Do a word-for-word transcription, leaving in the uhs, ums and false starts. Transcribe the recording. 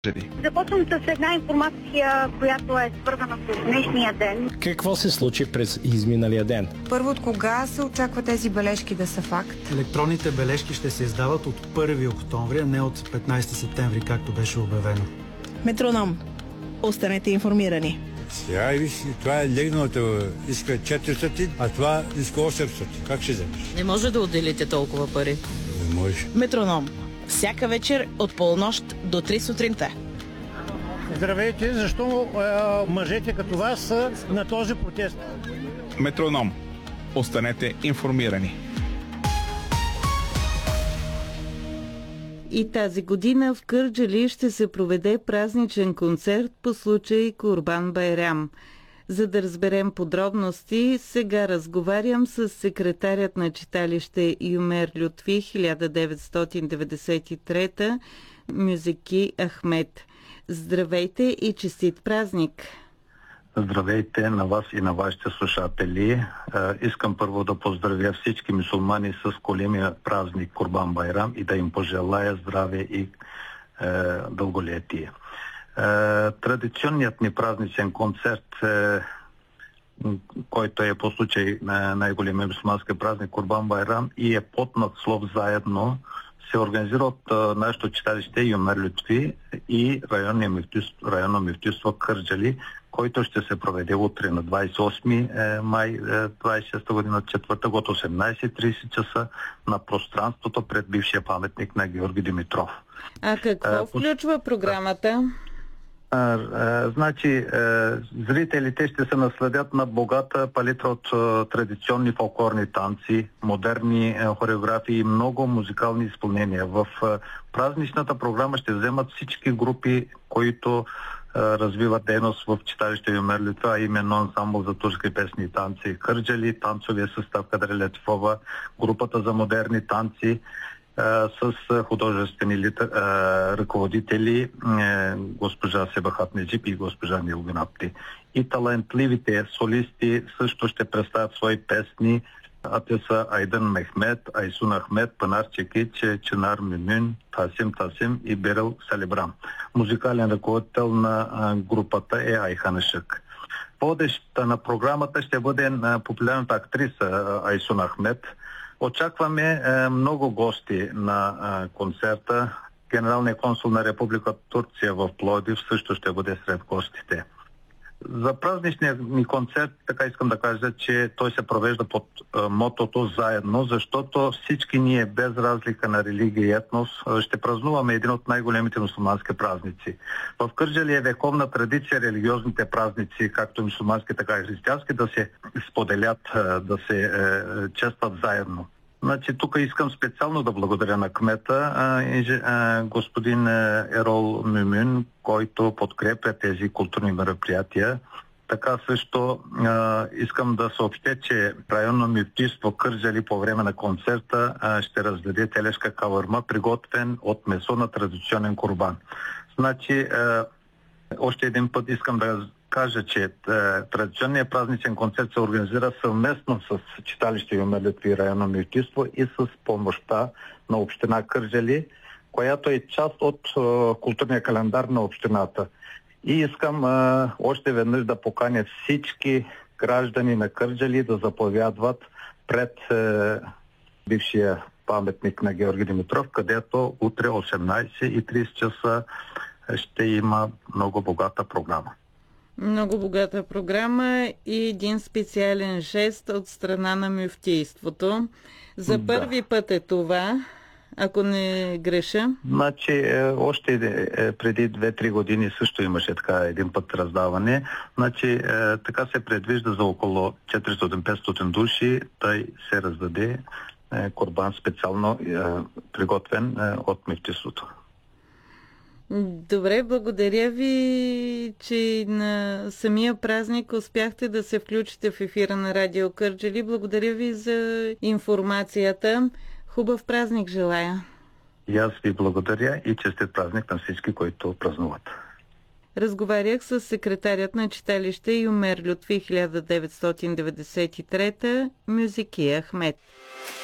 Започвам с една информация, която е свързана с днешния ден. Какво се случи през изминалия ден? Първо, от кога се очаква тези бележки да са факт? Електронните бележки ще се издават от първи октомври, а не от петнайсети септември, както беше обявено. Метроном. Останете информирани. Сега виж, това е легналото, иска четиристотин, а това иска осемстотин. Как ще вземеш? Не може да отделите толкова пари. Не може. Метроном. Всяка вечер от полунощ до три сутринта. Здравейте, защо е, мъжете като вас са на този протест? Метроном. Останете информирани. И тази година в Кърджали ще се проведе празничен концерт по случай Курбан Байрам. За да разберем подробности, сега разговарям с секретарят на читалище Юмер Лютфи хиляда деветстотин деветдесет и трета Мюзики Ахмед. Здравейте и честит празник! Здравейте на вас и на вашите слушатели. Искам първо да поздравя всички мюсюлмани с големия празник Курбан Байрам и да им пожелая здраве и е, дълголетие. Традиционният ни празничен концерт, е, който е по случай на най-големия мюсюлмански празник Курбан Байрам и е под надслов заедно, се организира от а, нашето читалище Юмер Лютфи и районно мюфтийство Кърджали, който ще се проведе утре на двайсет и осми май двайсет и шеста година от четвъртък от осемнайсет и трийсет часа на пространството пред бившия паметник на Георги Димитров. А какво а, включва програмата? А, а, значи, а, зрителите ще се насладят на богата палитра от а, традиционни фолклорни танци, модерни а, хореографии и много музикални изпълнения. В а, празничната програма ще вземат всички групи, които а, развиват дейност в читалище Юмер Лютфи, а именно ансамбъл за турски песни и танци Кърджали, танцовия състав Кадри Летифова, групата за модерни танци, с художествени литър, а, ръководители а, госпожа Себахат Неджип и госпожа Нилгинапти. И талантливите солисти също ще представят свои песни, а те са Айдън Мехмед, Айсун Ахмед, Панар Чекич, Чинар Мюмин, Тасим Тасим и Берел Салибрам. Музикален ръководител на а, групата е Айхан Шък. Водеща на програмата ще бъде а, популярната актриса Айсун Ахмед. Очакваме е, много гости на е, концерта. Генералният консул на Република Турция в Пловдив също ще бъде сред гостите. За празничния ни концерт, така искам да кажа, че той се провежда под е, мотото заедно, защото всички ние, без разлика на религия и етнос, ще празнуваме един от най-големите мюсюлмански празници. В Кърджали е вековна традиция религиозните празници, както мюсюлмански, така и християнски, да се споделят, да се е, честват заедно. Значи, тук искам специално да благодаря на кмета, а, инж... а, господин Ерол Мюмин, който подкрепя тези културни мероприятия. Така също а, искам да съобщя, че районно мюфтийство Кърджали по време на концерта а, ще раздаде телешка кавърма, приготвен от месо на традиционен курбан. Значи, а, още един път искам да кажа, че е, традиционният празничен концерт се организира съвместно с читалище Юмер Лютфи и районно мюфтийство и с помощта на община Кърджали, която е част от е, културния календар на общината. И искам е, още веднъж да поканя всички граждани на Кърджали да заповядват пред е, бившия паметник на Георги Димитров, където утре осемнайсет и трийсет часа ще има много богата програма. Много богата програма и един специален жест от страна на мюфтийството. За да. Първи път е това, ако не греша. Значи, е, още е, преди две-три години също имаше така един път раздаване. Значи, е, така се предвижда за около четиристотин-петстотин души, той се раздаде е, курбан специално е, приготвен е, от мюфтийството. Добре, благодаря ви, че на самия празник успяхте да се включите в ефира на Радио Кърджали. Благодаря ви за информацията. Хубав празник желая. И аз ви благодаря и честит празник на всички, които празнуват. Разговарях с секретарят на читалище Юмер Лютфи хиляда деветстотин деветдесет и трета Мюзики Ахмед.